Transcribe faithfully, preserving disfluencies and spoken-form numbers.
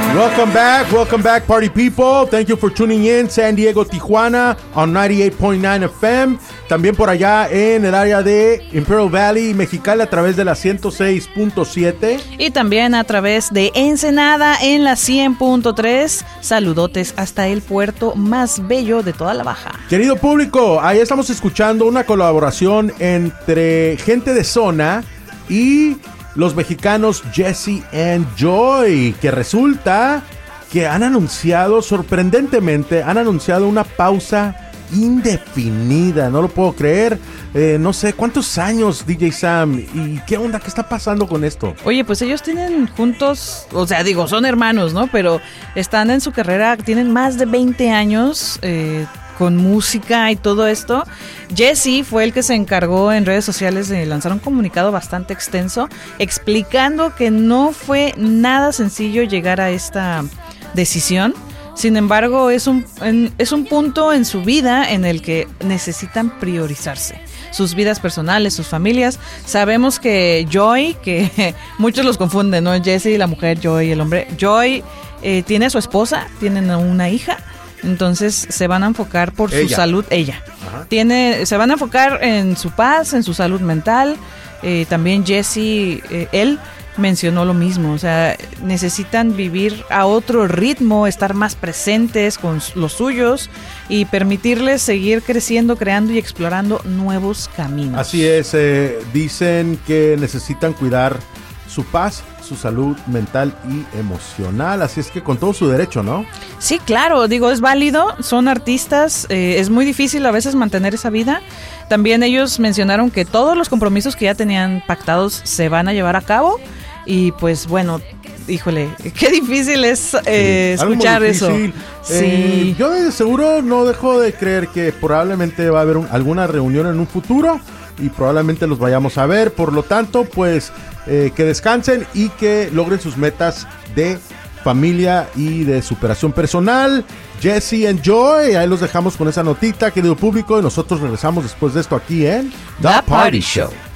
Welcome back, welcome back, party people. Thank you for tuning in, San Diego, Tijuana, on ninety-eight point nine F M. También por allá en el área de Imperial Valley, Mexicali, a través de la ciento seis punto siete. Y también a través de Ensenada en la cien punto tres. Saludotes hasta el puerto más bello de toda la Baja. Querido público, ahí estamos escuchando una colaboración entre gente de zona y los mexicanos Jesse and Joy, que resulta que han anunciado, sorprendentemente, han anunciado una pausa indefinida. No lo puedo creer. Eh, no sé, ¿cuántos años, D J Sam? ¿Y qué onda? ¿Qué está pasando con esto? Oye, pues ellos tienen juntos, o sea, digo, son hermanos, ¿no? Pero están en su carrera, tienen más de veinte años, eh, con música y todo esto. Jesse fue el que se encargó en redes sociales de lanzar un comunicado bastante extenso explicando que no fue nada sencillo llegar a esta decisión. Sin embargo, es un, en, es un punto en su vida en el que necesitan priorizarse. Sus vidas personales, sus familias. Sabemos que Joy, que muchos los confunden, ¿no? Jesse, la mujer, Joy, el hombre. Joy eh, tiene a su esposa, tienen una hija. Entonces se van a enfocar por ella. su salud, ella. Ajá. Tiene, se van a enfocar en su paz, en su salud mental. Eh, también Jesse, eh, él mencionó lo mismo. O sea, necesitan vivir a otro ritmo, estar más presentes con los suyos y permitirles seguir creciendo, creando y explorando nuevos caminos. Así es, eh, dicen que necesitan cuidar su paz, su salud mental y emocional, así es que con todo su derecho, ¿no? Sí, claro, digo, es válido, son artistas, eh, es muy difícil a veces mantener esa vida. También ellos mencionaron que todos los compromisos que ya tenían pactados se van a llevar a cabo y pues bueno, híjole, qué difícil es eh, sí, escuchar eso. Eh, sí. Yo de seguro no dejo de creer que probablemente va a haber un, alguna reunión en un futuro y probablemente los vayamos a ver, por lo tanto, pues eh, que descansen y que logren sus metas de familia y de superación personal. Jesse and Joy, ahí los dejamos con esa notita, querido público, y nosotros regresamos después de esto aquí en The Party Show.